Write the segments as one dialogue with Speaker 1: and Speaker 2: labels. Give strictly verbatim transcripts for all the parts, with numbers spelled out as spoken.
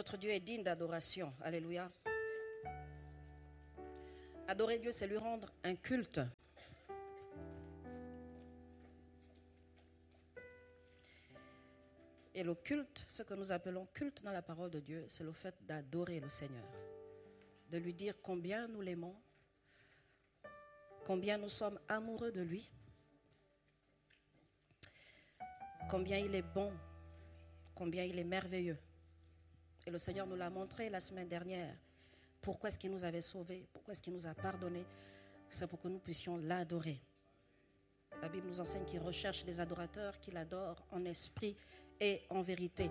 Speaker 1: Notre Dieu est digne d'adoration. Alléluia. Adorer Dieu, c'est lui rendre un culte. Et le culte, ce que nous appelons culte dans la parole de Dieu, c'est le fait d'adorer le Seigneur, de lui dire combien nous l'aimons, combien nous sommes amoureux de lui, combien il est bon, combien il est merveilleux. Et le Seigneur nous l'a montré la semaine dernière. Pourquoi est-ce qu'il nous avait sauvés? Pourquoi est-ce qu'il nous a pardonnés? C'est pour que nous puissions l'adorer. La Bible nous enseigne qu'il recherche des adorateurs qui l'adorent en esprit et en vérité.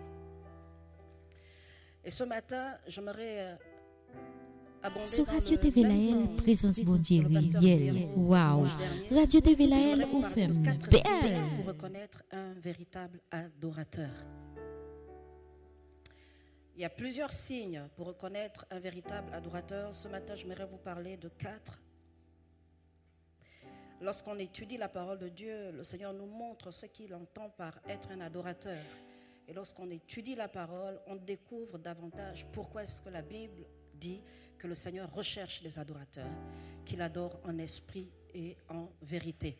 Speaker 1: Et ce matin, j'aimerais abonder
Speaker 2: sur
Speaker 1: dans
Speaker 2: Radio
Speaker 1: le
Speaker 2: T V
Speaker 1: même
Speaker 2: Laël,
Speaker 1: sens
Speaker 2: présence bon Dieu,
Speaker 1: que le pasteur
Speaker 2: réel.
Speaker 1: Guillermo
Speaker 2: Wow.
Speaker 1: dimanche dernier.
Speaker 2: Radio T V Laël,
Speaker 1: J'aimerais
Speaker 2: ou
Speaker 1: vous parler
Speaker 2: femme
Speaker 1: de quatre
Speaker 2: belle.
Speaker 1: signes pour reconnaître un véritable adorateur. Il y a plusieurs signes pour reconnaître un véritable adorateur. Ce matin, j'aimerais vous parler de quatre. Lorsqu'on étudie la parole de Dieu, le Seigneur nous montre ce qu'il entend par être un adorateur. Et lorsqu'on étudie la parole, on découvre davantage pourquoi est-ce que la Bible dit que le Seigneur recherche les adorateurs, qu'il adore en esprit et en vérité.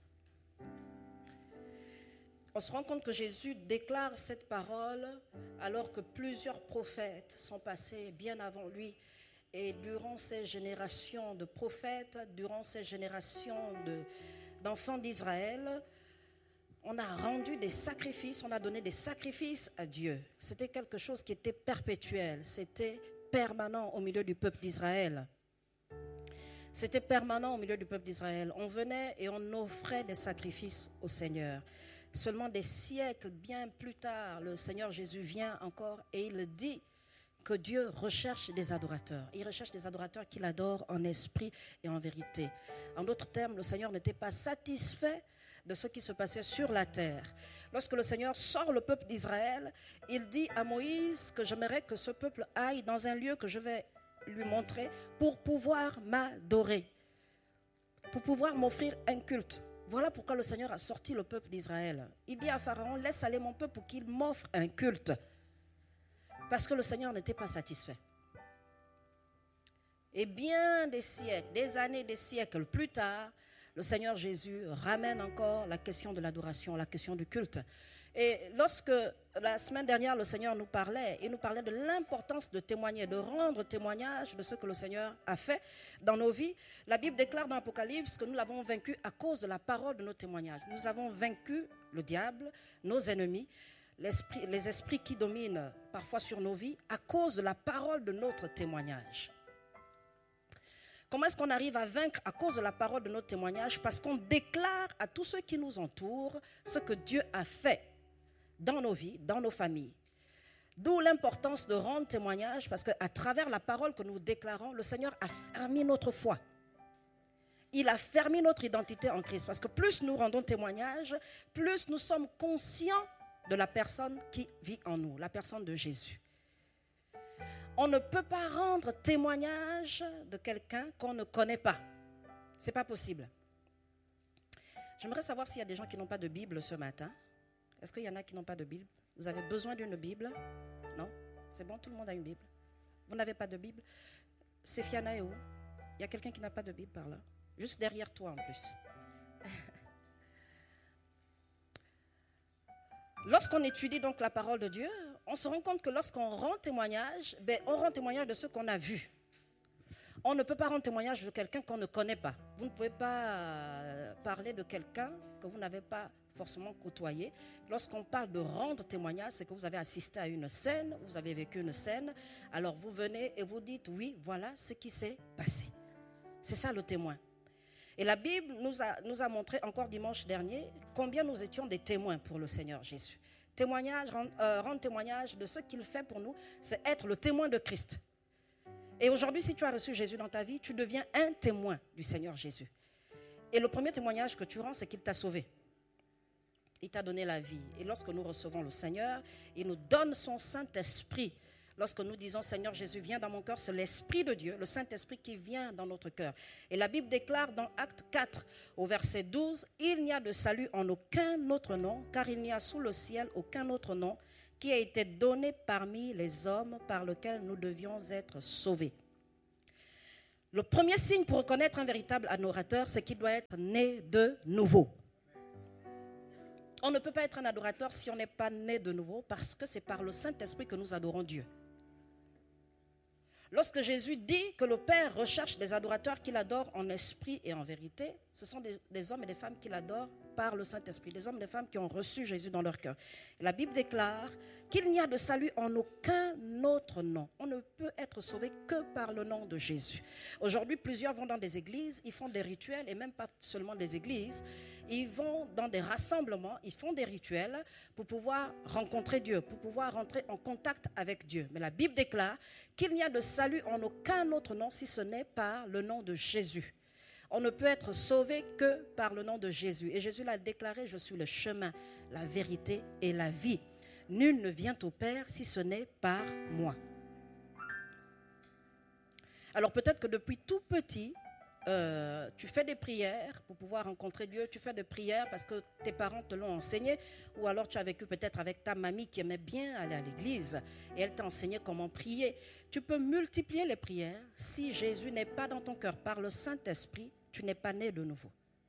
Speaker 1: On se rend compte que Jésus déclare cette parole alors que plusieurs prophètes sont passés bien avant lui. Et durant ces générations de prophètes, durant ces générations de, d'enfants d'Israël, on a rendu des sacrifices, on a donné des sacrifices à Dieu. C'était quelque chose qui était perpétuel, c'était permanent au milieu du peuple d'Israël. C'était permanent au milieu du peuple d'Israël. On venait et on offrait des sacrifices au Seigneur. Seulement des siècles bien plus tard, le Seigneur Jésus vient encore et il dit que Dieu recherche des adorateurs. Il recherche des adorateurs qui l'adorent en esprit et en vérité. En d'autres termes, le Seigneur n'était pas satisfait de ce qui se passait sur la terre. Lorsque le Seigneur sort le peuple d'Israël, il dit à Moïse que j'aimerais que ce peuple aille dans un lieu que je vais lui montrer pour pouvoir m'adorer, pour pouvoir m'offrir un culte. Voilà pourquoi le Seigneur a sorti le peuple d'Israël. Il dit à Pharaon, laisse aller mon peuple pour qu'il m'offre un culte. Parce que le Seigneur n'était pas satisfait. Et bien des siècles, des années, des siècles plus tard, le Seigneur Jésus ramène encore la question de l'adoration, la question du culte. Et lorsque la semaine dernière, le Seigneur nous parlait, il nous parlait de l'importance de témoigner, de rendre témoignage de ce que le Seigneur a fait dans nos vies. La Bible déclare dans l'Apocalypse que nous l'avons vaincu à cause de la parole de nos témoignages. Nous avons vaincu le diable, nos ennemis, l'esprit, les esprits qui dominent parfois sur nos vies à cause de la parole de notre témoignage. Comment est-ce qu'on arrive à vaincre à cause de la parole de notre témoignage? Parce qu'on déclare à tous ceux qui nous entourent ce que Dieu a fait dans nos vies, dans nos familles. D'où l'importance de rendre témoignage, parce qu'à travers la parole que nous déclarons, le Seigneur a fermé notre foi. Il a fermé notre identité en Christ. Parce que plus nous rendons témoignage, plus nous sommes conscients de la personne qui vit en nous, la personne de Jésus. On ne peut pas rendre témoignage de quelqu'un qu'on ne connaît pas. Ce n'est pas possible. J'aimerais savoir s'il y a des gens qui n'ont pas de Bible ce matin. Est-ce qu'il y en a qui n'ont pas de Bible? Vous avez besoin d'une Bible? Non? C'est bon, tout le monde a une Bible. Vous n'avez pas de Bible? Séfiana est où? Il y a quelqu'un qui n'a pas de Bible par là? Juste derrière toi en plus. Lorsqu'on étudie donc la parole de Dieu, on se rend compte que lorsqu'on rend témoignage, ben, on rend témoignage de ce qu'on a vu. On ne peut pas rendre témoignage de quelqu'un qu'on ne connaît pas. Vous ne pouvez pas parler de quelqu'un que vous n'avez pas forcément côtoyé. Lorsqu'on parle de rendre témoignage, c'est que vous avez assisté à une scène, vous avez vécu une scène, alors vous venez et vous dites, oui, voilà ce qui s'est passé. C'est ça le témoin. Et la Bible nous a, nous a montré encore dimanche dernier combien nous étions des témoins pour le Seigneur Jésus. Témoignage, rendre, euh, rendre témoignage de ce qu'il fait pour nous, c'est être le témoin de Christ. Et aujourd'hui, si tu as reçu Jésus dans ta vie, tu deviens un témoin du Seigneur Jésus. Et le premier témoignage que tu rends, c'est qu'il t'a sauvé. Il t'a donné la vie. Et lorsque nous recevons le Seigneur, il nous donne son Saint-Esprit. Lorsque nous disons, Seigneur Jésus, viens dans mon cœur, c'est l'Esprit de Dieu, le Saint-Esprit qui vient dans notre cœur. Et la Bible déclare dans Acte quatre, au verset douze, « Il n'y a de salut en aucun autre nom, car il n'y a sous le ciel aucun autre nom qui a été donné parmi les hommes par lequel nous devions être sauvés. Le premier signe pour reconnaître un véritable adorateur, c'est qu'il doit être né de nouveau. On ne peut pas être un adorateur si on n'est pas né de nouveau, parce que c'est par le Saint-Esprit que nous adorons Dieu. Lorsque Jésus dit que le Père recherche des adorateurs qui l'adorent en esprit et en vérité, ce sont des, des hommes et des femmes qui l'adorent par le Saint-Esprit, des hommes et des femmes qui ont reçu Jésus dans leur cœur. Et la Bible déclare qu'il n'y a de salut en aucun autre nom. On ne peut être sauvé que par le nom de Jésus. Aujourd'hui, plusieurs vont dans des églises, ils font des rituels, et même pas seulement des églises, ils vont dans des rassemblements, ils font des rituels pour pouvoir rencontrer Dieu, pour pouvoir rentrer en contact avec Dieu. Mais la Bible déclare qu'il n'y a de salut en aucun autre nom si ce n'est par le nom de Jésus. On ne peut être sauvé que par le nom de Jésus. Et Jésus l'a déclaré, je suis le chemin, la vérité et la vie. Nul ne vient au Père si ce n'est par moi. Alors peut-être que depuis tout petit, euh, tu fais des prières pour pouvoir rencontrer Dieu. Tu fais des prières parce que tes parents te l'ont enseigné. Ou alors tu as vécu peut-être avec ta mamie qui aimait bien aller à l'église. Et elle t'a enseigné comment prier. Tu peux multiplier les prières. Si Jésus n'est pas dans ton cœur par le Saint-Esprit, tu n'es pas né de nouveau.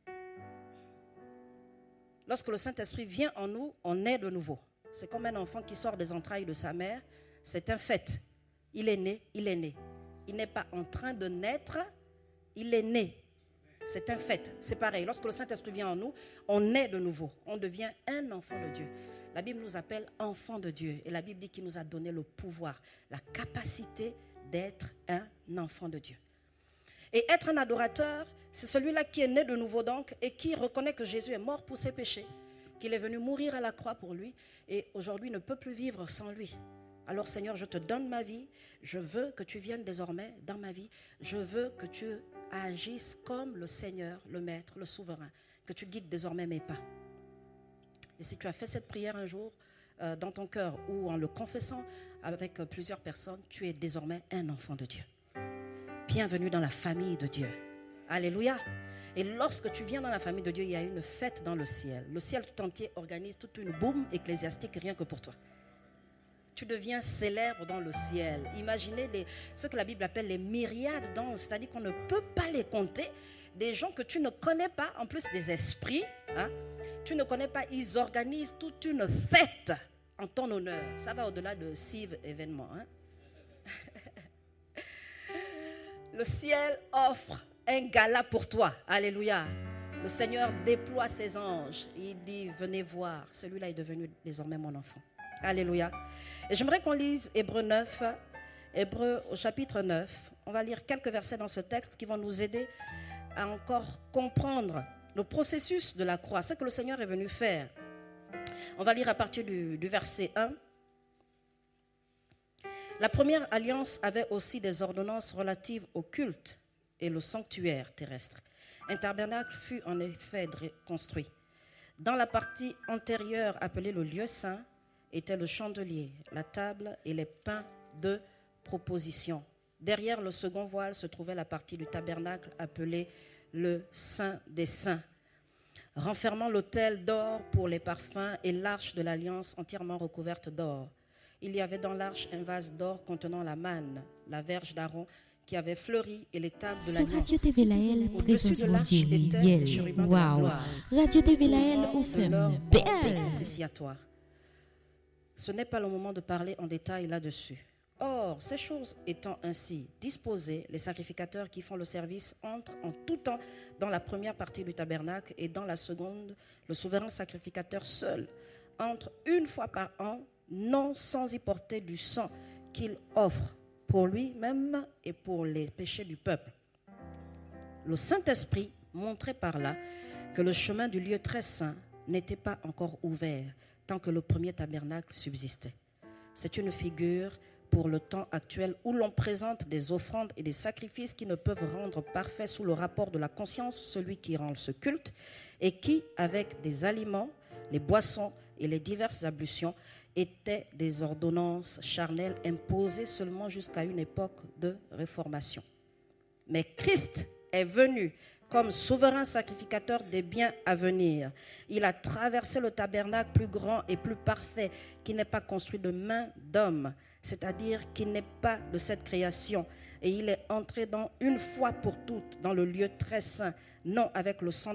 Speaker 1: Lorsque le Saint-Esprit vient en nous, on est de nouveau. C'est comme un enfant qui sort des entrailles de sa mère. C'est un fait. Il est né, il est né. Il n'est pas en train de naître, il est né. C'est un fait. C'est pareil. Lorsque le Saint-Esprit vient en nous, on est de nouveau. On devient un enfant de Dieu. La Bible nous appelle enfants de Dieu. Et la Bible dit qu'il nous a donné le pouvoir, la capacité d'être un enfant de Dieu. Et être un adorateur, c'est celui-là qui est né de nouveau donc et qui reconnaît que Jésus est mort pour ses péchés, qu'il est venu mourir à la croix pour lui et aujourd'hui ne peut plus vivre sans lui. Alors Seigneur, je te donne ma vie, je veux que tu viennes désormais dans ma vie, je veux que tu agisses comme le Seigneur, le Maître, le Souverain, que tu guides désormais mes pas. Et si tu as fait cette prière un jour euh, dans ton cœur ou en le confessant avec euh, plusieurs personnes, tu es désormais un enfant de Dieu. Bienvenue dans la famille de Dieu. Alléluia. Et lorsque tu viens dans la famille de Dieu, il y a une fête dans le ciel. Le ciel tout entier organise toute une boum ecclésiastique rien que pour toi. Tu deviens célèbre dans le ciel. Imaginez les, ce que la Bible appelle les myriades d'anges, c'est-à-dire qu'on ne peut pas les compter. Des gens que tu ne connais pas, en plus des esprits, hein, tu ne connais pas, ils organisent toute une fête en ton honneur. Ça va au-delà de Civ événement. Hein. Le ciel offre un gala pour toi. Alléluia. Le Seigneur déploie ses anges. Il dit, venez voir. Celui-là est devenu désormais mon enfant. Alléluia. Et j'aimerais qu'on lise Hébreux neuf, Hébreux au chapitre neuf. On va lire quelques versets dans ce texte qui vont nous aider à encore comprendre le processus de la croix, ce que le Seigneur est venu faire. On va lire à partir du, du verset un. La première alliance avait aussi des ordonnances relatives au culte et le sanctuaire terrestre. Un tabernacle fut en effet construit. Dans la partie antérieure appelée le lieu saint était le chandelier, la table et les pains de proposition. Derrière le second voile se trouvait la partie du tabernacle appelée le Saint des Saints, renfermant l'autel d'or pour les parfums et l'arche de l'alliance entièrement recouverte d'or. Il y avait dans l'arche un vase d'or contenant la manne, la verge d'Aaron qui avait fleuri et les tables de l'alliance.
Speaker 2: Sur Radio T V Laël, présence mondiale. Waouh! Radio T V Laël, on fait belle.
Speaker 1: Propitiatoire. Ce n'est pas le moment de parler en détail là-dessus. Or, ces choses étant ainsi disposées, les sacrificateurs qui font le service entrent en tout temps dans la première partie du tabernacle et dans la seconde, le souverain sacrificateur seul entre une fois par an, non sans y porter du sang qu'il offre pour lui-même et pour les péchés du peuple. Le Saint-Esprit montrait par là que le chemin du lieu très saint n'était pas encore ouvert tant que le premier tabernacle subsistait. C'est une figure pour le temps actuel où l'on présente des offrandes et des sacrifices qui ne peuvent rendre parfait sous le rapport de la conscience celui qui rend ce culte et qui, avec des aliments, les boissons et les diverses ablutions, étaient des ordonnances charnelles imposées seulement jusqu'à une époque de réformation. Mais Christ est venu comme souverain sacrificateur des biens à venir. Il a traversé le tabernacle plus grand et plus parfait, qui n'est pas construit de main d'homme, c'est-à-dire qui n'est pas de cette création. Et il est entré dans une fois pour toutes dans le lieu très saint, non avec le sang